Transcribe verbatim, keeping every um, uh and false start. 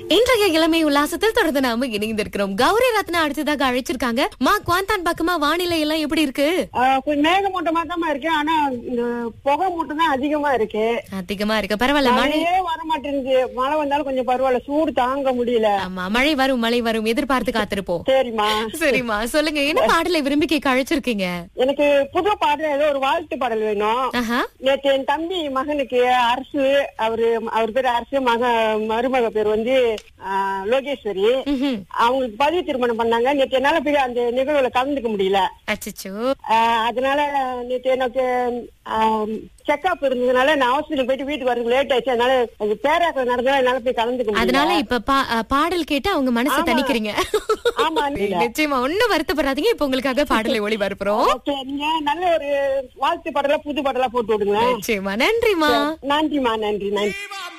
இன்றைய இளமை உல்லாசத்தில் தொடர்ந்து நாம இணைந்திருக்கிறோம். கௌரி ரத்னா அடுத்ததாக அழைச்சிருக்காங்க. மா குவாந்தான் பக்கமா வானிலை எல்லாம் எப்படி இருக்கு? கொஞ்சம் மேகமூட்டமா தான் இருக்கு. ஆனா இந்த புகை மூட்டம் தான் அதிகமா இருக்கு. அதிகமா இருக்கு. பரவாயில்ல, மழையே வர மாட்டேங்குது. மழை வந்தாலும் கொஞ்சம் பரவாயில்ல, சூடு தாங்க முடியல. ஆமா, மழை வரும் மழை வரும் எதிர்பார்த்து காத்திருப்போம். சரிம்மா சரிம்மா, சொல்லுங்க என்ன பாடலை விரும்பி கேட்க அழைச்சிருக்கீங்க? எனக்கு புது பாடல் ஏதோ ஒரு வாழ்த்து பாடல் வேணும். ஆஹா. நேற்று என் தம்பி மகனுக்கு அரசு, அவரு அவர் பேர் அரசு, மக மருமக பேர் வந்து ஆஹ், லோகேஸ்வரி. ம்ஹும். அவங்களுக்கு பதிவு திருமணம் பண்ணாங்க. நேற்று என்னால போய் அந்த நிகழ்வுல கலந்துக்க முடியல. அச்சச்சோ. ஆஹ், அதனால நேற்று எனக்கு செக்அப் இருந்ததுனால நான் ஹாஸ்பிட்டல் போயிட்டு வீட்டுக்கு வரது லேட் ஆயிடுச்சு. அதனால அது பேராக்கள் நடந்ததால என்னால போய் கலந்துக்க முடியல. அதனால இப்ப பா- அஹ், பாடல் கேட்டு அவங்க மனசை தணிக்கிறீங்க. ஆமா. நிச்சயமா ஒண்ணும் வருத்தப்படாதீங்க. இப்ப உங்களுக்காக பாடலை ஒளிபரப்புறோம். சரிங்க, நல்ல ஒரு வாழ்த்து பாடலா புது பாடலா போட்டு விடுங்க. நிச்சயமா. நன்றிமா. நன்றிமா, நன்றி நன்றி.